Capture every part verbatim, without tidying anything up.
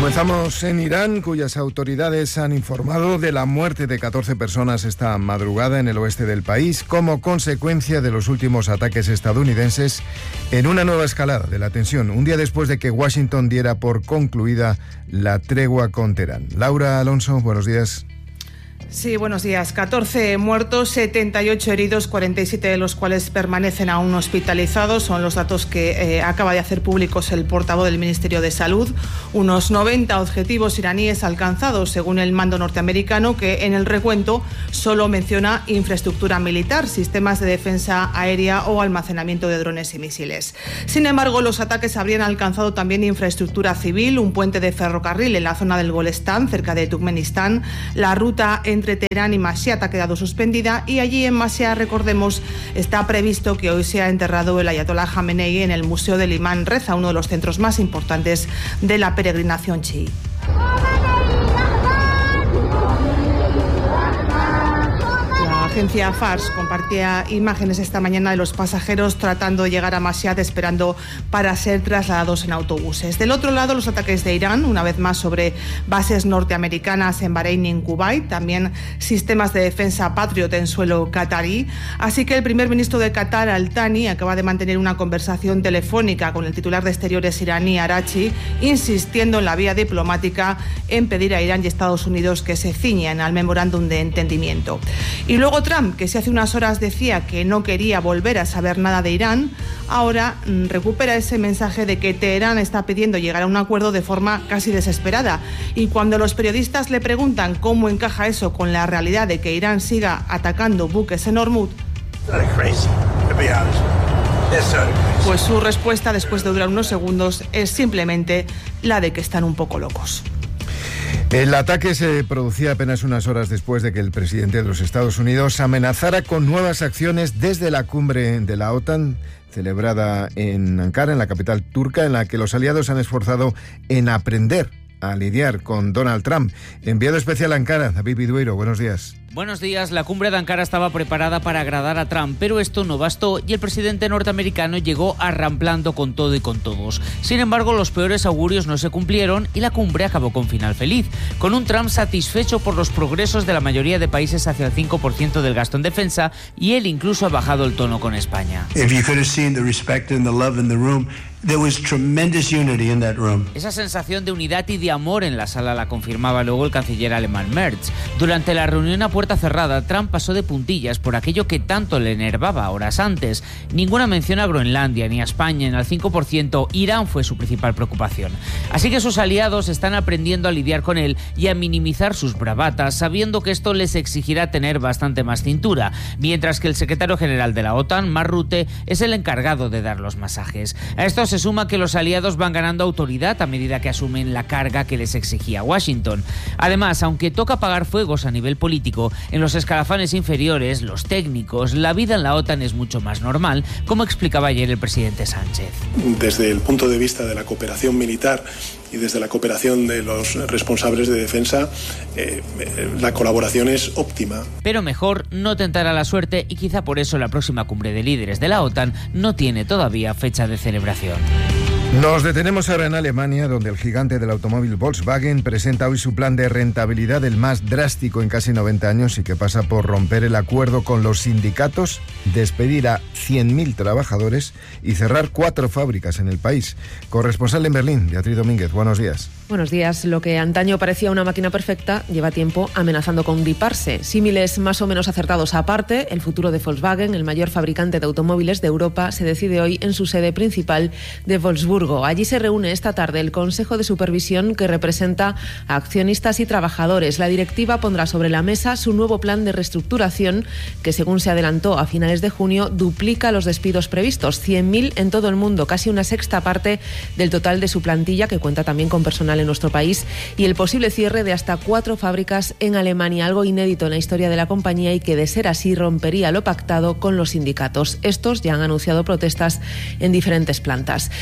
Comenzamos en Irán, cuyas autoridades han informado de la muerte de catorce personas esta madrugada en el oeste del país como consecuencia de los últimos ataques estadounidenses en una nueva escalada de la tensión, un día después de que Washington diera por concluida la tregua con Teherán. Laura Alonso, buenos días. Sí, buenos días. catorce muertos, setenta y ocho heridos, cuarenta y siete de los cuales permanecen aún hospitalizados. Son los datos que eh, acaba de hacer públicos el portavoz del Ministerio de Salud. Unos noventa objetivos iraníes alcanzados, según el mando norteamericano, que en el recuento solo menciona infraestructura militar, sistemas de defensa aérea o almacenamiento de drones y misiles. Sin embargo, los ataques habrían alcanzado también infraestructura civil, un puente de ferrocarril en la zona del Golestán, cerca de Turkmenistán, la ruta en entre Teherán y Mashhad ha quedado suspendida y allí en Mashhad, recordemos, está previsto que hoy sea enterrado el ayatolá Jamenei en el Museo del Imán Reza, uno de los centros más importantes de la peregrinación chií. La agencia Fars compartía imágenes esta mañana de los pasajeros tratando de llegar a Mashhad, esperando para ser trasladados en autobuses. Del otro lado, los ataques de Irán, una vez más sobre bases norteamericanas en Bahrein y en Kuwait, también sistemas de defensa Patriot en suelo qatarí. Así que el primer ministro de Qatar, Al Thani, acaba de mantener una conversación telefónica con el titular de Exteriores iraní, Araghchi, insistiendo en la vía diplomática en pedir a Irán y Estados Unidos que se ciñan al memorándum de entendimiento. Y luego Trump, que si hace unas horas decía que no quería volver a saber nada de Irán, ahora mmm, recupera ese mensaje de que Teherán está pidiendo llegar a un acuerdo de forma casi desesperada. Y cuando los periodistas le preguntan cómo encaja eso con la realidad de que Irán siga atacando buques en Hormuz, pues su respuesta, después de durar unos segundos, es simplemente la de que están un poco locos. El ataque se producía apenas unas horas después de que el presidente de los Estados Unidos amenazara con nuevas acciones desde la cumbre de la OTAN celebrada en Ankara, en la capital turca, en la que los aliados han esforzado en aprender a lidiar con Donald Trump. Enviado especial a Ankara, David Vidueiro, buenos días. Buenos días. La cumbre de Ankara estaba preparada para agradar a Trump, pero esto no bastó y el presidente norteamericano llegó arramplando con todo y con todos. Sin embargo, los peores augurios no se cumplieron y la cumbre acabó con final feliz, con un Trump satisfecho por los progresos de la mayoría de países hacia el cinco por ciento del gasto en defensa, y él incluso ha bajado el tono con España. If you could have seen the respect and the love in the room, there was tremendous unity in that room. Esa sensación de unidad y de amor en la sala la confirmaba luego el canciller alemán Merz. Durante la reunión a puerta cerrada, Trump pasó de puntillas por aquello que tanto le enervaba horas antes. Ninguna mención a Groenlandia ni a España en el cinco por ciento. Irán fue su principal preocupación. Así que sus aliados están aprendiendo a lidiar con él y a minimizar sus bravatas, sabiendo que esto les exigirá tener bastante más cintura, mientras que el secretario general de la OTAN, Mark Rutte, es el encargado de dar los masajes. A esto se suma que los aliados van ganando autoridad a medida que asumen la carga que les exigía Washington. Además, aunque toca apagar fuegos a nivel político, en los escalafones inferiores, los técnicos, la vida en la OTAN es mucho más normal, como explicaba ayer el presidente Sánchez. Desde el punto de vista de la cooperación militar y desde la cooperación de los responsables de defensa, eh, la colaboración es óptima. Pero mejor no tentar a la suerte y quizá por eso la próxima cumbre de líderes de la OTAN no tiene todavía fecha de celebración. Nos detenemos ahora en Alemania, donde el gigante del automóvil Volkswagen presenta hoy su plan de rentabilidad, el más drástico en casi noventa años, y que pasa por romper el acuerdo con los sindicatos, despedir a cien mil trabajadores y cerrar cuatro fábricas en el país. Corresponsal en Berlín, Beatriz Domínguez, buenos días. Buenos días. Lo que antaño parecía una máquina perfecta lleva tiempo amenazando con griparse. Símiles más o menos acertados aparte, el futuro de Volkswagen, el mayor fabricante de automóviles de Europa, se decide hoy en su sede principal de Wolfsburgo. Allí se reúne esta tarde el Consejo de Supervisión que representa a accionistas y trabajadores. La directiva pondrá sobre la mesa su nuevo plan de reestructuración que, según se adelantó a finales de junio, duplica los despidos previstos, cien mil en todo el mundo, casi una sexta parte del total de su plantilla, que cuenta también con personal en nuestro país, y el posible cierre de hasta cuatro fábricas en Alemania, algo inédito en la historia de la compañía y que, de ser así, rompería lo pactado con los sindicatos. Estos ya han anunciado protestas en diferentes plantas. Desde la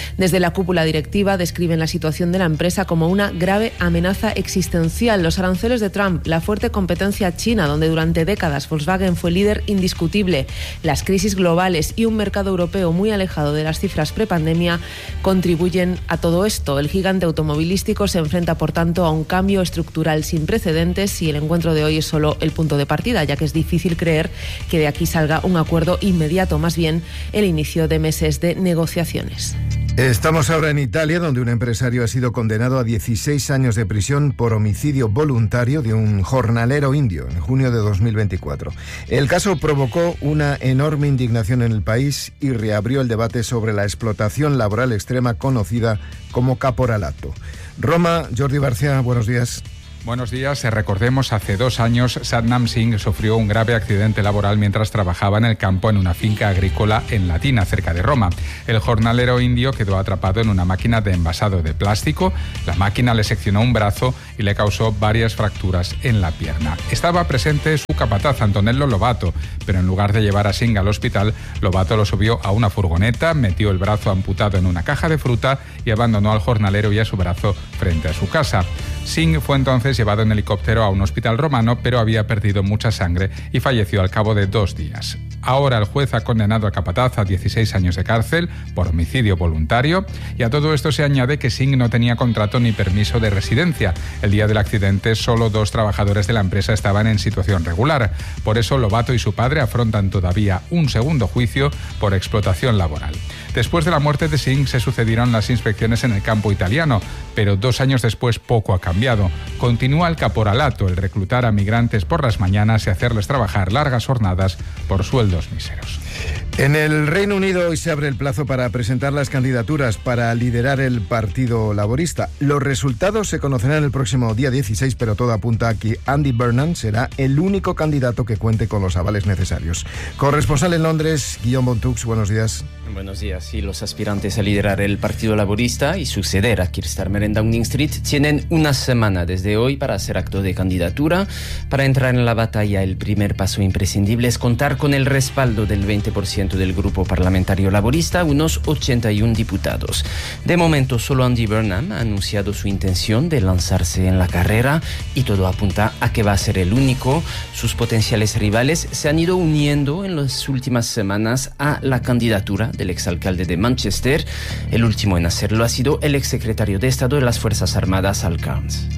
la cúpula directiva describen la situación de la empresa como una grave amenaza existencial. Los aranceles de Trump, la fuerte competencia china, donde durante décadas Volkswagen fue líder indiscutible, las crisis globales y un mercado europeo muy alejado de las cifras prepandemia contribuyen a todo esto. El gigante automovilístico se enfrenta, por tanto, a un cambio estructural sin precedentes y el encuentro de hoy es solo el punto de partida, ya que es difícil creer que de aquí salga un acuerdo inmediato, más bien el inicio de meses de negociaciones. Estamos ahora en Italia, donde un empresario ha sido condenado a dieciséis años de prisión por homicidio voluntario de un jornalero indio en junio de dos mil veinticuatro. El caso provocó una enorme indignación en el país y reabrió el debate sobre la explotación laboral extrema conocida como caporalato. Roma, Jordi Barcia, buenos días. Buenos días. Recordemos, hace dos años Satnam Singh sufrió un grave accidente laboral mientras trabajaba en el campo en una finca agrícola en Latina, cerca de Roma. El jornalero indio quedó atrapado en una máquina de envasado de plástico. La máquina le seccionó un brazo y le causó varias fracturas en la pierna. Estaba presente su capataz, Antonello Lobato, pero en lugar de llevar a Singh al hospital, Lobato lo subió a una furgoneta, metió el brazo amputado en una caja de fruta y abandonó al jornalero y a su brazo frente a su casa. Singh fue entonces llevado en helicóptero a un hospital romano, pero había perdido mucha sangre y falleció al cabo de dos días. Ahora el juez ha condenado al capataz a dieciséis años de cárcel por homicidio voluntario y a todo esto se añade que Singh no tenía contrato ni permiso de residencia. El día del accidente solo dos trabajadores de la empresa estaban en situación regular. Por eso Lobato y su padre afrontan todavía un segundo juicio por explotación laboral. Después de la muerte de Singh se sucedieron las inspecciones en el campo italiano, pero dos años después poco ha cambiado. Continúa el caporalato, el reclutar a migrantes por las mañanas y hacerles trabajar largas jornadas por sueldos míseros. En el Reino Unido hoy se abre el plazo para presentar las candidaturas para liderar el Partido Laborista. Los resultados se conocerán el próximo día dieciséis, pero todo apunta a que Andy Burnham será el único candidato que cuente con los avales necesarios. Corresponsal en Londres, Guillaume Bontux, buenos días. Buenos días. Sí, los aspirantes a liderar el Partido Laborista y suceder a Keir Starmer en Downing Street tienen una semana desde hoy para hacer acto de candidatura. Para entrar en la batalla, el primer paso imprescindible es contar con el respaldo del veinte por ciento del grupo parlamentario laborista, unos ochenta y uno diputados. De momento, solo Andy Burnham ha anunciado su intención de lanzarse en la carrera y todo apunta a que va a ser el único. Sus potenciales rivales se han ido uniendo en las últimas semanas a la candidatura del exalcalde de Manchester. El último en hacerlo ha sido el exsecretario de Estado de las Fuerzas Armadas, Al Cairns.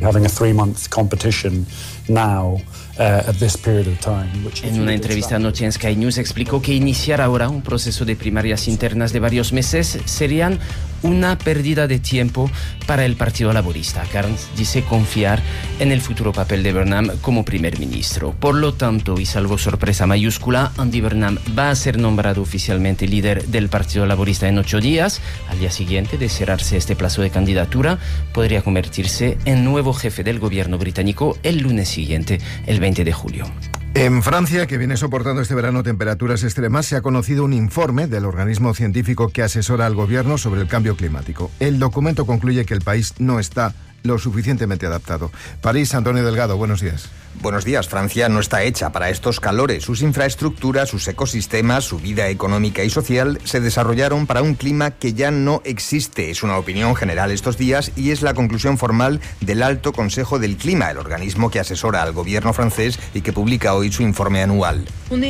En una entrevista anoche en Sky News explicó que iniciar ahora un proceso de primarias internas de varios meses serían una pérdida de tiempo para el Partido Laborista. Cairns dice confiar en el futuro papel de Burnham como primer ministro. Por lo tanto, y salvo sorpresa mayúscula, Andy Burnham va a ser nombrado oficialmente líder del Partido Laborista en ocho días. Al día siguiente de cerrarse este plazo de candidatura, podría convertirse en nuevo jefe del gobierno británico el lunes siguiente, el veinte de julio. En Francia, que viene soportando este verano temperaturas extremas, se ha conocido un informe del organismo científico que asesora al gobierno sobre el cambio climático. El documento concluye que el país no está lo suficientemente adaptado. París, Antonio Delgado, buenos días. Buenos días. Francia no está hecha para estos calores. Sus infraestructuras, sus ecosistemas, su vida económica y social se desarrollaron para un clima que ya no existe. Es una opinión general estos días y es la conclusión formal del Alto Consejo del Clima, el organismo que asesora al gobierno francés y que publica hoy su informe anual.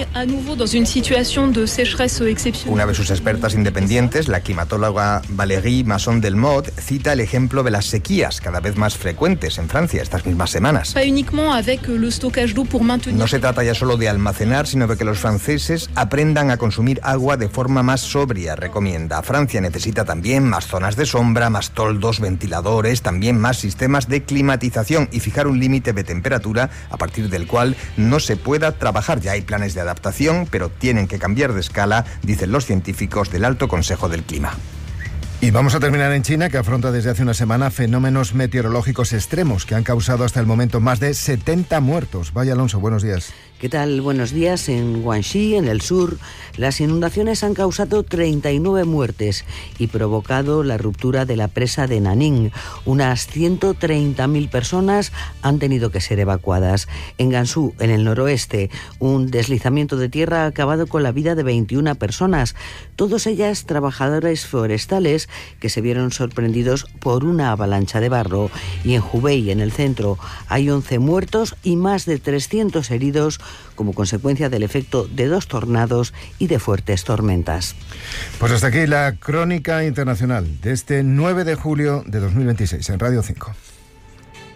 Una de sus expertas independientes, la climatóloga Valérie Masson-Delmotte, cita el ejemplo de las sequías cada vez más frecuentes en Francia estas mismas semanas. No se trata ya solo de almacenar, sino de que los franceses aprendan a consumir agua de forma más sobria, recomienda. Francia necesita también más zonas de sombra, más toldos, ventiladores, también más sistemas de climatización y fijar un límite de temperatura a partir del cual no se pueda trabajar. Ya hay planes de adaptación, pero tienen que cambiar de escala, dicen los científicos del Alto Consejo del Clima. Y vamos a terminar en China, que afronta desde hace una semana fenómenos meteorológicos extremos que han causado hasta el momento más de setenta muertos. Vaya Alonso, buenos días. ¿Qué tal? Buenos días. En Guangxi, en el sur, las inundaciones han causado treinta y nueve muertes y provocado la ruptura de la presa de Nanning. Unas ciento treinta mil personas han tenido que ser evacuadas. En Gansu, en el noroeste, un deslizamiento de tierra ha acabado con la vida de veintiuna personas, todas ellas trabajadores forestales que se vieron sorprendidos por una avalancha de barro. Y en Hubei, en el centro, hay once muertos y más de trescientos heridos como consecuencia del efecto de dos tornados y de fuertes tormentas. Pues hasta aquí la crónica internacional de este nueve de julio de dos mil veintiséis en Radio cinco.